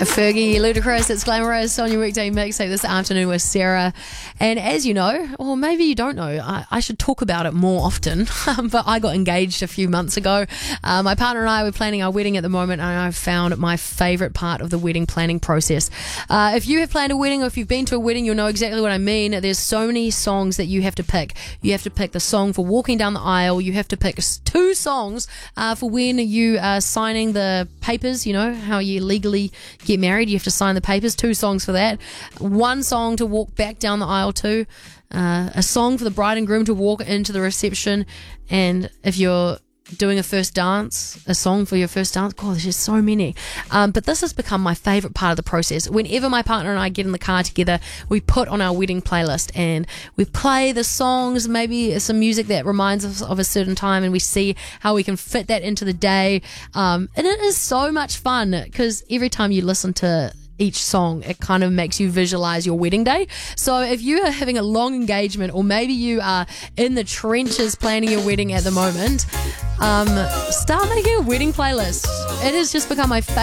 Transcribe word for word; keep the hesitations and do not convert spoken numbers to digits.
Fergie, Ludacris, it's Glamorous on your weekday mixtape this afternoon with Sarah. And as you know, or maybe you don't know, I, I should talk about it more often, but I got engaged a few months ago. Uh, my partner and I were planning our wedding at the moment, and I've found my favourite part of the wedding planning process. Uh, if you have planned a wedding, or if you've been to a wedding, you'll know exactly what I mean. There's so many songs that you have to pick. You have to pick the song for walking down the aisle. You have to pick two songs uh, for when you are signing the papers, you know, how you legally get married, you have to sign the papers. Two songs for that. One song to walk back down the aisle to. Uh, a song for the bride and groom to walk into the reception. And if you're doing a first dance, a song for your first dance. God, there's just so many. Um, but this has become my favourite part of the process. Whenever my partner and I get in the car together, we put on our wedding playlist and we play the songs, maybe some music that reminds us of a certain time, and we see how we can fit that into the day. Um, and it is so much fun because every time you listen to each song, it kind of makes you visualize your wedding day. So if you are having a long engagement, or maybe you are in the trenches planning your wedding at the moment, um, start making a wedding playlist. It has just become my favorite